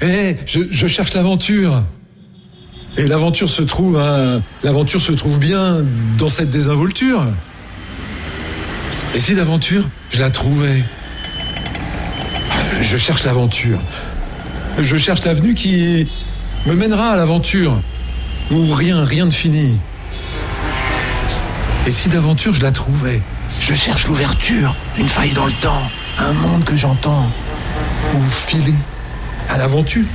Je cherche l'aventure. Et l'aventure se trouve bien dans cette désinvolture. Et si l'aventure, je la trouvais? Je cherche l'aventure. Je cherche l'avenue qui me mènera à l'aventure, où rien ne finit. Et si d'aventure je la trouvais? Je cherche l'ouverture, une faille dans le temps, un monde que j'entends, ou filer à l'aventure.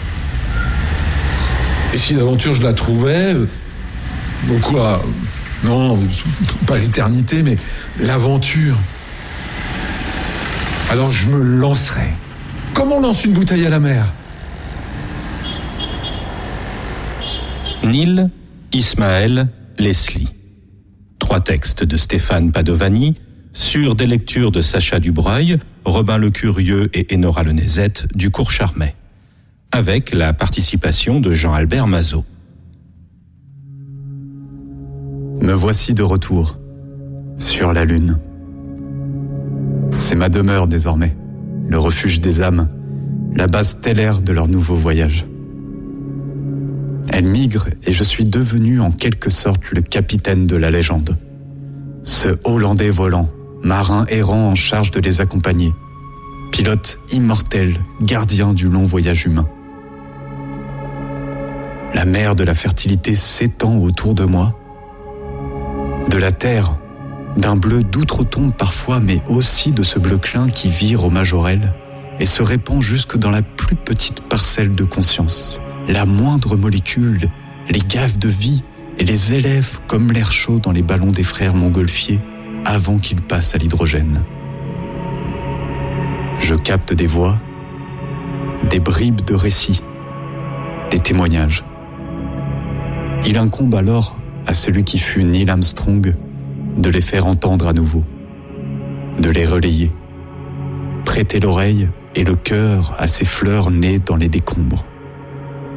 Et si d'aventure je la trouvais, quoi? Non, pas l'éternité, mais l'aventure. Alors je me lancerai. Comme on lance une bouteille à la mer. Neil, Ismaël, Leslie. 3 textes de Stéphane Padovani, sur des lectures de Sacha Dubreuil, Robin Le Curieux et Enora Lenezet du Cours Charmet, avec la participation de Jean-Albert Mazot. Me voici de retour, sur la Lune. C'est ma demeure désormais, le refuge des âmes, la base stellaire de leur nouveau voyage. Elle migre et je suis devenu en quelque sorte le capitaine de la légende. Ce Hollandais volant, marin errant en charge de les accompagner, pilote immortel, gardien du long voyage humain. La mer de la fertilité s'étend autour de moi. De la terre, d'un bleu d'outre-tombe parfois, mais aussi de ce bleu clin qui vire au majorel et se répand jusque dans la plus petite parcelle de conscience. La moindre molécule, les gaves de vie et les élèves comme l'air chaud dans les ballons des frères montgolfiers avant qu'ils passent à l'hydrogène. Je capte des voix, des bribes de récits, des témoignages. Il incombe alors à celui qui fut Neil Armstrong de les faire entendre à nouveau, de les relayer, prêter l'oreille et le cœur à ces fleurs nées dans les décombres.